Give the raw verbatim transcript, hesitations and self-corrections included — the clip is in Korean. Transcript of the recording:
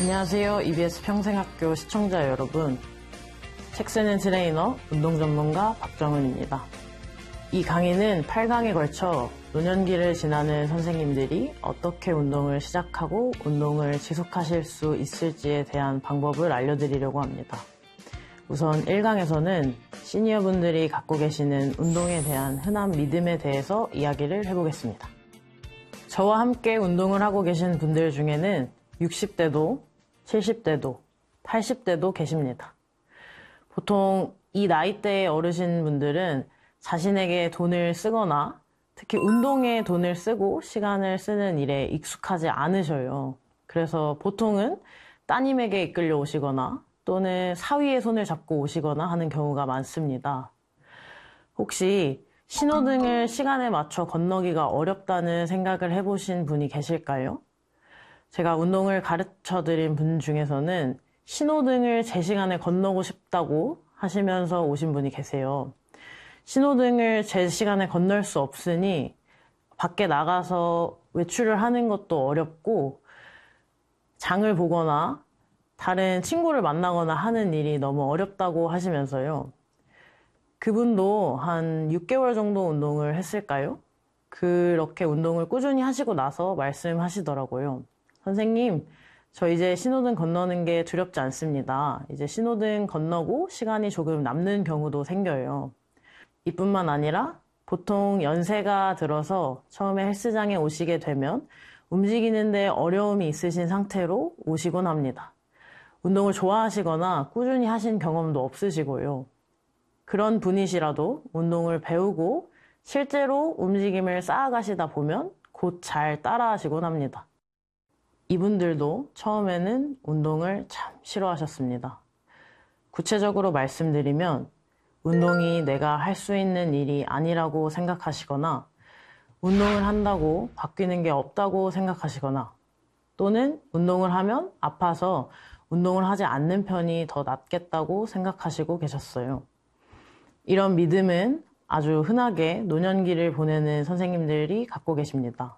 안녕하세요. 이비에스 평생학교 시청자 여러분. 책 쓰는 트레이너, 운동 전문가 박정은입니다. 이 강의는 팔 강에 걸쳐 노년기를 지나는 선생님들이 어떻게 운동을 시작하고 운동을 지속하실 수 있을지에 대한 방법을 알려드리려고 합니다. 우선 일 강에서는 시니어분들이 갖고 계시는 운동에 대한 흔한 믿음에 대해서 이야기를 해보겠습니다. 저와 함께 운동을 하고 계신 분들 중에는 육십 대도, 칠십 대도, 팔십 대도 계십니다. 보통 이 나이대의 어르신분들은 자신에게 돈을 쓰거나 특히 운동에 돈을 쓰고 시간을 쓰는 일에 익숙하지 않으셔요. 그래서 보통은 따님에게 이끌려 오시거나 또는 사위의 손을 잡고 오시거나 하는 경우가 많습니다. 혹시 신호등을 시간에 맞춰 건너기가 어렵다는 생각을 해보신 분이 계실까요? 제가 운동을 가르쳐드린 분 중에서는 신호등을 제 시간에 건너고 싶다고 하시면서 오신 분이 계세요. 신호등을 제 시간에 건널 수 없으니 밖에 나가서 외출을 하는 것도 어렵고 장을 보거나 다른 친구를 만나거나 하는 일이 너무 어렵다고 하시면서요. 그분도 한 육 개월 정도 운동을 했을까요? 그렇게 운동을 꾸준히 하시고 나서 말씀하시더라고요. 선생님, 저 이제 신호등 건너는 게 두렵지 않습니다. 이제 신호등 건너고 시간이 조금 남는 경우도 생겨요. 이뿐만 아니라 보통 연세가 들어서 처음에 헬스장에 오시게 되면 움직이는데 어려움이 있으신 상태로 오시곤 합니다. 운동을 좋아하시거나 꾸준히 하신 경험도 없으시고요. 그런 분이시라도 운동을 배우고 실제로 움직임을 쌓아가시다 보면 곧 잘 따라하시곤 합니다. 이분들도 처음에는 운동을 참 싫어하셨습니다. 구체적으로 말씀드리면 운동이 내가 할 수 있는 일이 아니라고 생각하시거나 운동을 한다고 바뀌는 게 없다고 생각하시거나 또는 운동을 하면 아파서 운동을 하지 않는 편이 더 낫겠다고 생각하시고 계셨어요. 이런 믿음은 아주 흔하게 노년기를 보내는 선생님들이 갖고 계십니다.